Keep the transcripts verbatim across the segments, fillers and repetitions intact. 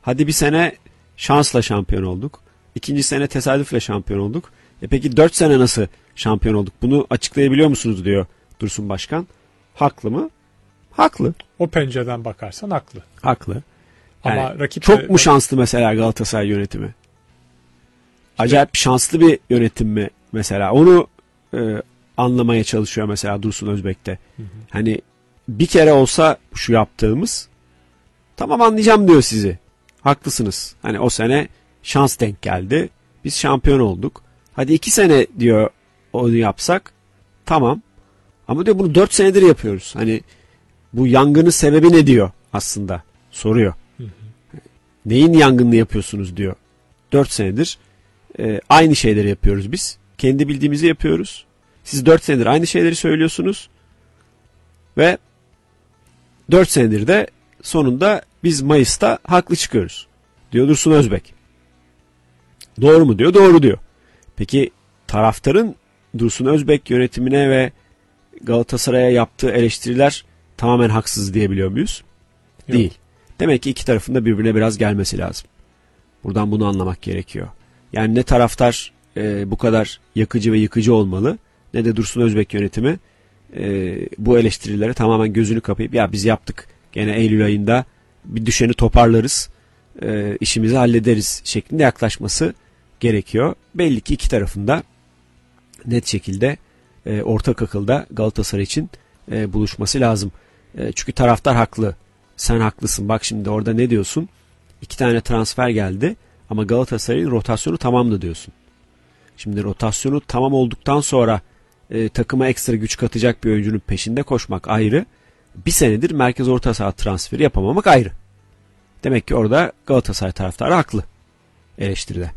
Hadi bir sene şansla şampiyon olduk. İkinci sene tesadüfle şampiyon olduk. E peki dört sene nasıl şampiyon olduk? Bunu açıklayabiliyor musunuz diyor Dursun Başkan. Haklı mı? Haklı. O pencereden bakarsan haklı. Haklı. Yani ama rakip çok mu şanslı mesela Galatasaray yönetimi? Acayip şanslı bir yönetim mi mesela? Onu e, anlamaya çalışıyor mesela Dursun Özbek'te. Hı hı. Hani bir kere olsa şu yaptığımız, tamam anlayacağım diyor sizi. Haklısınız. Hani o sene şans denk geldi. Biz şampiyon olduk. Hadi iki sene diyor onu yapsak. Tamam. Ama diyor bunu dört senedir yapıyoruz. Hani bu yangının sebebi ne diyor aslında? Soruyor. Hı hı. Neyin yangınını yapıyorsunuz diyor. Dört senedir e, aynı şeyleri yapıyoruz biz. Kendi bildiğimizi yapıyoruz. Siz dört senedir aynı şeyleri söylüyorsunuz. Ve dört senedir de sonunda biz Mayıs'ta haklı çıkıyoruz. Diyor Dursun Özbek. Doğru mu diyor? Doğru diyor. Peki taraftarın Dursun Özbek yönetimine ve Galatasaray'a yaptığı eleştiriler tamamen haksız diyebiliyor muyuz? Yok. Değil. Demek ki iki tarafın da birbirine biraz gelmesi lazım. Buradan bunu anlamak gerekiyor. Yani ne taraftar e, bu kadar yakıcı ve yıkıcı olmalı, ne de Dursun Özbek yönetimi e, bu eleştirilere tamamen gözünü kapayıp ya biz yaptık gene Eylül ayında bir düşeni toparlarız, e, işimizi hallederiz şeklinde yaklaşması gerekiyor. Belli ki iki tarafında net şekilde e, ortak akılda Galatasaray için e, buluşması lazım. E, çünkü taraftar haklı. Sen haklısın. Bak şimdi orada ne diyorsun? İki tane transfer geldi ama Galatasaray'ın rotasyonu tamamdı diyorsun. Şimdi rotasyonu tamam olduktan sonra e, takıma ekstra güç katacak bir oyuncunun peşinde koşmak ayrı. Bir senedir merkez orta saha transferi yapamamak ayrı. Demek ki orada Galatasaray taraftarı haklı eleştiride.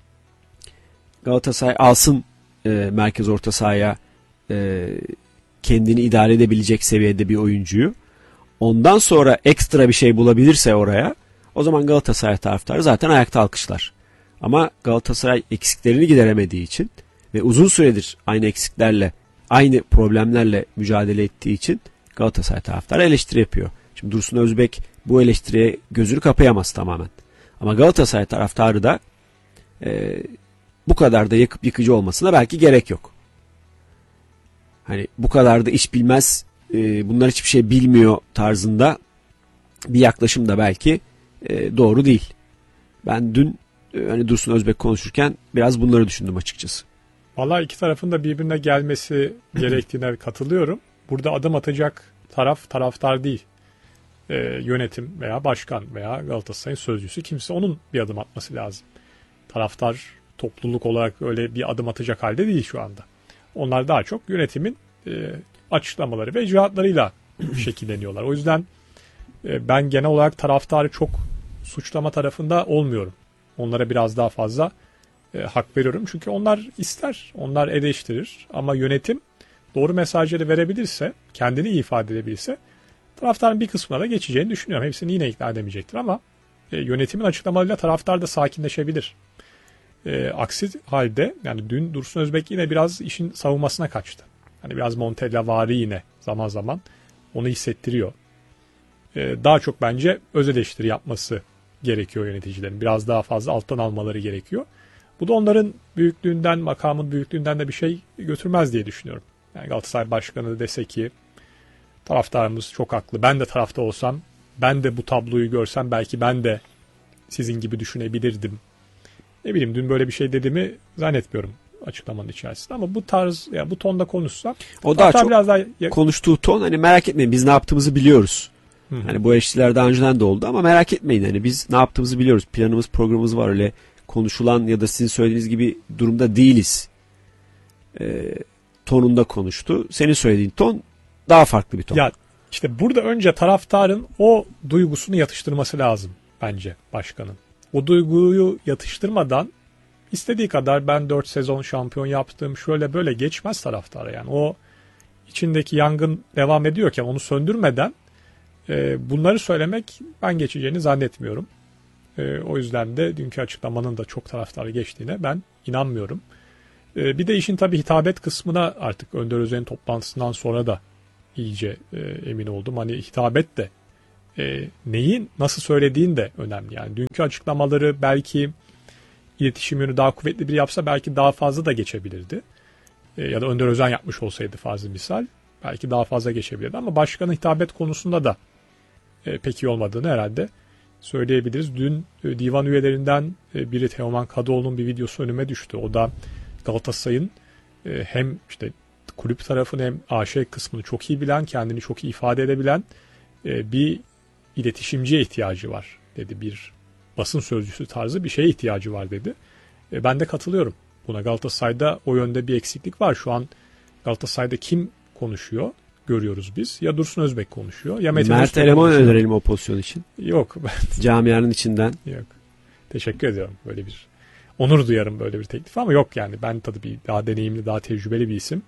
Galatasaray alsın e, merkez orta sahaya e, kendini idare edebilecek seviyede bir oyuncuyu. Ondan sonra ekstra bir şey bulabilirse oraya, o zaman Galatasaray taraftarı zaten ayakta alkışlar. Ama Galatasaray eksiklerini gideremediği için ve uzun süredir aynı eksiklerle, aynı problemlerle mücadele ettiği için Galatasaray taraftarı eleştiri yapıyor. Şimdi Dursun Özbek bu eleştiriye gözünü kapayamaz tamamen. Ama Galatasaray taraftarı da e, bu kadar da yakıp yıkıcı olmasına belki gerek yok. Hani bu kadar da iş bilmez, e, bunlar hiçbir şey bilmiyor tarzında bir yaklaşım da belki e, doğru değil. Ben dün e, hani Dursun Özbek konuşurken biraz bunları düşündüm açıkçası. Vallahi iki tarafın da birbirine gelmesi gerektiğine katılıyorum. Burada adım atacak taraf taraftar değil. E, yönetim veya başkan veya Galatasaray'ın sözcüsü kimse, onun bir adım atması lazım. Taraftar topluluk olarak öyle bir adım atacak halde değil şu anda. Onlar daha çok yönetimin e, açıklamaları ve icraatlarıyla şekilleniyorlar. O yüzden e, ben genel olarak taraftarı çok suçlama tarafında olmuyorum. Onlara biraz daha fazla e, hak veriyorum. Çünkü onlar ister, onlar eleştirir. Ama yönetim doğru mesajları verebilirse, kendini iyi ifade edebilirse taraftarın bir kısmına da geçeceğini düşünüyorum. Hepsini yine ikna edemeyecektir ama e, yönetimin açıklamalarıyla taraftar da sakinleşebilir. E, aksi halde yani dün Dursun Özbek yine biraz işin savunmasına kaçtı. Hani biraz Montella-vari yine zaman zaman onu hissettiriyor. E, daha çok bence öz eleştiri yapması gerekiyor yöneticilerin. Biraz daha fazla alttan almaları gerekiyor. Bu da onların büyüklüğünden, makamın büyüklüğünden de bir şey götürmez diye düşünüyorum. Yani Galatasaray Başkanı dese ki taraftarımız çok haklı. Ben de tarafta olsam, ben de bu tabloyu görsem belki ben de sizin gibi düşünebilirdim. Ne bileyim, dün böyle bir şey dediğimi zannetmiyorum açıklamanın içerisinde, ama bu tarz, ya bu tonda konuşsa o daha çok biraz daha konuştuğu ton, hani merak etmeyin biz ne yaptığımızı biliyoruz. Hı-hı. Hani bu eleştiriler daha önceden de oldu ama merak etmeyin, hani biz ne yaptığımızı biliyoruz. Planımız, programımız var, öyle konuşulan ya da sizin söylediğiniz gibi durumda değiliz. E, tonunda konuştu. Senin söylediğin ton daha farklı bir ton. Ya işte burada önce taraftarın o duygusunu yatıştırması lazım bence başkanın. O duyguyu yatıştırmadan istediği kadar ben dört sezon şampiyon yaptım şöyle böyle geçmez taraftara. Yani o içindeki yangın devam ediyorken onu söndürmeden e, bunları söylemek ben geçeceğini zannetmiyorum. E, o yüzden de dünkü açıklamanın da çok taraftarı geçtiğine ben inanmıyorum. E, bir de işin tabii hitabet kısmına artık Önder Özen'in toplantısından sonra da iyice e, emin oldum. Hani hitabet de e, neyi nasıl söylediğin de önemli. Yani dünkü açıklamaları belki iletişim yönü daha kuvvetli biri yapsa belki daha fazla da geçebilirdi. E, ya da Önder Özen yapmış olsaydı farzı misal belki daha fazla geçebilirdi. Ama başkana hitabet konusunda da e, pek iyi olmadığını herhalde söyleyebiliriz. Dün e, divan üyelerinden e, biri Teoman Kadıoğlu'nun bir videosu önüme düştü. O da Galatasaray'ın e, hem işte kulüp tarafını hem A Ş kısmını çok iyi bilen, kendini çok iyi ifade edebilen e, bir iletişimciye ihtiyacı var dedi. Bir basın sözcüsü tarzı bir şeye ihtiyacı var dedi. E, ben de katılıyorum buna. Galatasaray'da o yönde bir eksiklik var. Şu an Galatasaray'da kim konuşuyor görüyoruz biz. Ya Dursun Özbek konuşuyor ya Mete Mert Eleman önerelim o pozisyon için. Yok. Ben... Camianın içinden. Yok. Teşekkür ediyorum böyle bir. Onur duyarım böyle bir teklif ama yok yani. Ben tabii bir daha deneyimli, daha tecrübeli bir isim.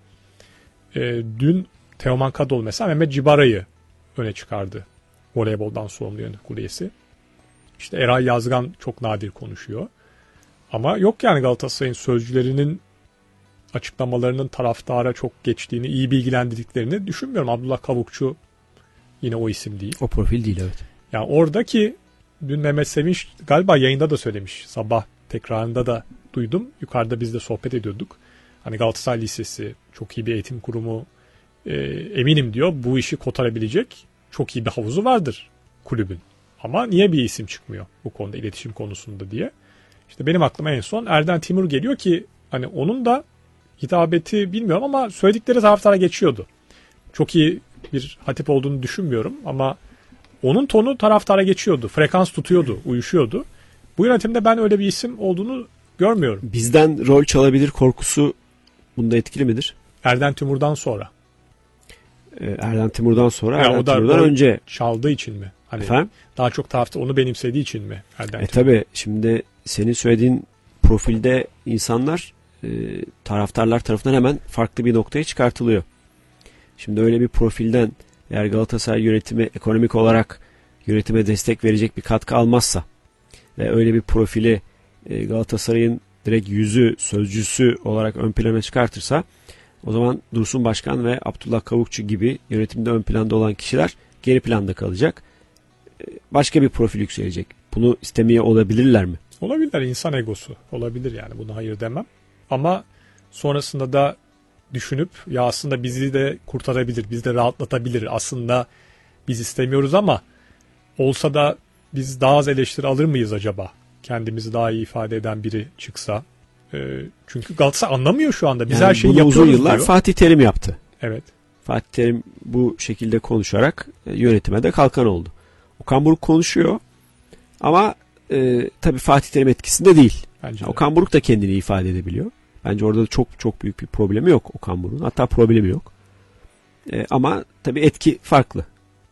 E, dün Teoman Kadıoğlu mesela Mehmet Cibara'yı öne çıkardı. Voleyboldan sorumlu yönetim kurulu üyesi. İşte Eray Yazgan çok nadir konuşuyor. Ama yok yani Galatasaray'ın sözcülerinin açıklamalarının taraftara çok geçtiğini, iyi bilgilendirdiklerini düşünmüyorum. Abdullah Kavukçu yine o isim değil. O profil değil, evet. Yani oradaki dün Mehmet Sevinç galiba yayında da söylemiş. Sabah tekrarında da duydum. Yukarıda biz de sohbet ediyorduk. Hani Galatasaray Lisesi çok iyi bir eğitim kurumu, e, eminim diyor bu işi kotarabilecek çok iyi bir havuzu vardır kulübün. Ama niye bir isim çıkmıyor bu konuda, iletişim konusunda diye. İşte benim aklıma en son Erden Timur geliyor ki hani onun da hitabeti bilmiyorum ama söyledikleri taraftara geçiyordu. Çok iyi bir hatip olduğunu düşünmüyorum ama onun tonu taraftara geçiyordu. Frekans tutuyordu, uyuşuyordu. Bu yönetimde ben öyle bir isim olduğunu görmüyorum. Bizden rol çalabilir korkusu bunda etkili midir? Erden Timur'dan sonra. Ee, Erden Timur'dan sonra, Ya Erden o da Timur'dan rol önce. çaldığı için mi? Hani Efendim? daha çok tarafta onu benimsediği için mi Erden E Timur? tabi şimdi senin söylediğin profilde insanlar e, taraftarlar tarafından hemen farklı bir noktaya çıkartılıyor. Şimdi öyle bir profilden eğer Galatasaray yönetimi ekonomik olarak yönetime destek verecek bir katkı almazsa ve öyle bir profili e, Galatasaray'ın direkt yüzü, sözcüsü olarak ön plana çıkartırsa o zaman Dursun Başkan ve Abdullah Kavukçu gibi yönetimde ön planda olan kişiler geri planda kalacak. E, başka bir profil yükselecek. Bunu istemeye olabilirler mi? Olabilir, insan egosu olabilir yani, buna hayır demem. Ama sonrasında da düşünüp ya aslında bizi de kurtarabilir, bizi de rahatlatabilir. Aslında biz istemiyoruz ama olsa da biz daha az eleştiri alır mıyız acaba? Kendimizi daha iyi ifade eden biri çıksa. E, çünkü Galatasaray anlamıyor şu anda. Biz yani her şeyi bunu yapıyoruz uzun yıllar diyor. Fatih Terim yaptı. Evet. Fatih Terim bu şekilde konuşarak e, yönetime de kalkan oldu. Okan Buruk konuşuyor ama e, tabii Fatih Terim etkisinde değil. Bence Okan Buruk da kendini ifade edebiliyor. Bence orada da çok çok büyük bir problemi yok Okan Buruk'un. Hatta problemi yok. E, ama tabii etki farklı.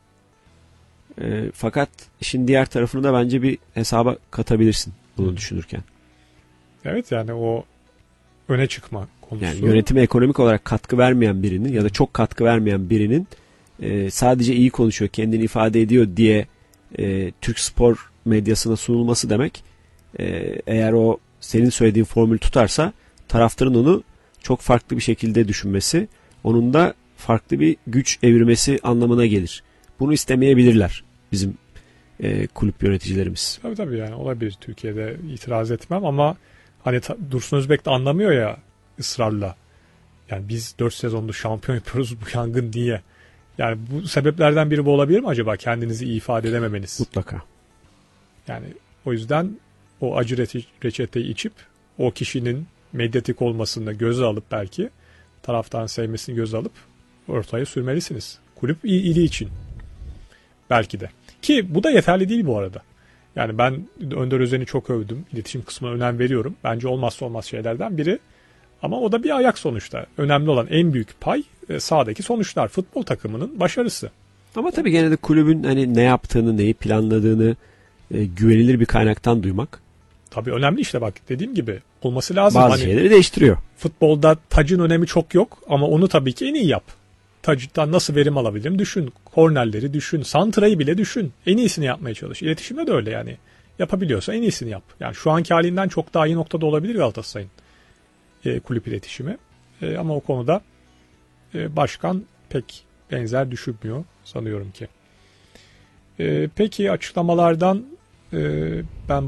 E, fakat işin diğer tarafını da bence bir hesaba katabilirsin bunu düşünürken. Evet, yani o öne çıkma konusu. Yani yönetime ekonomik olarak katkı vermeyen birinin ya da çok katkı vermeyen birinin e, sadece iyi konuşuyor, kendini ifade ediyor diye e, Türk spor medyasına sunulması demek, e, eğer o senin söylediğin formül tutarsa taraftarın onu çok farklı bir şekilde düşünmesi, onun da farklı bir güç evirmesi anlamına gelir. Bunu istemeyebilirler bizim e, kulüp yöneticilerimiz. Tabii tabii, yani olabilir, Türkiye'de itiraz etmem ama hani ta, Dursun Özbek de anlamıyor ya ısrarla. Yani biz dört sezonda şampiyon yapıyoruz, bu yangın diye. Yani bu sebeplerden biri bu olabilir mi acaba? Kendinizi iyi ifade edememeniz. Mutlaka. Yani o yüzden o acı reçe- reçeteyi içip o kişinin medyatik olmasını göze alıp belki taraftan sevmesini göze alıp ortaya sürmelisiniz. Kulüp iyi, iyiliği için. Belki de. Ki bu da yeterli değil bu arada. Yani ben Önder Özen'i çok övdüm. İletişim kısmına önem veriyorum. Bence olmazsa olmaz şeylerden biri. Ama o da bir ayak sonuçta. Önemli olan en büyük pay sahadaki sonuçlar. Futbol takımının başarısı. Ama tabii gene de kulübün hani ne yaptığını, neyi planladığını e, güvenilir bir kaynaktan duymak. Tabii önemli işte, bak dediğim gibi olması lazım. Bazı hani şeyleri değiştiriyor. Futbolda tacın önemi çok yok ama onu tabii ki en iyi yap. Tacdan nasıl verim alabilirim düşün. Kornerleri düşün. Santra'yı bile düşün. En iyisini yapmaya çalış. İletişimde de öyle yani. Yapabiliyorsa en iyisini yap. Yani şu anki halinden çok daha iyi noktada olabilir Galatasaray'ın e, kulüp iletişimi. E, ama o konuda e, başkan pek benzer düşünmüyor sanıyorum ki. E, peki açıklamalardan e, ben